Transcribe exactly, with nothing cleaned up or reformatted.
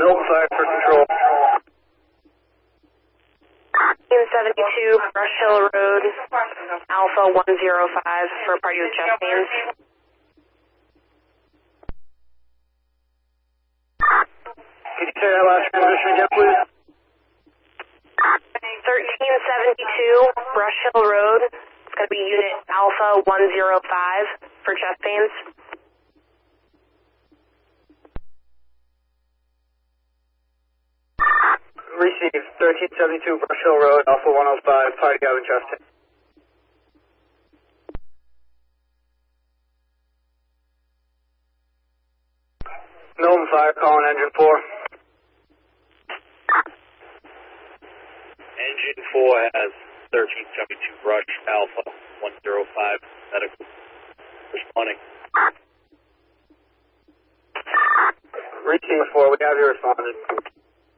Open fire for control. Team seventy-two, Brush Hill Road, Alpha one zero five for a party with chest pains. Could you say that last transition again, please? thirteen seventy-two, Brush Hill Road. It's going to be unit Alpha one zero five for chest pains. Received. thirteen seventy-two, Brush Hill Road, Alpha one oh five, party having chest pains. Milton fire, calling engine four. Engine four has thirteen seventy-two Brush Alpha one zero five medical responding. Receive four, we have you responded.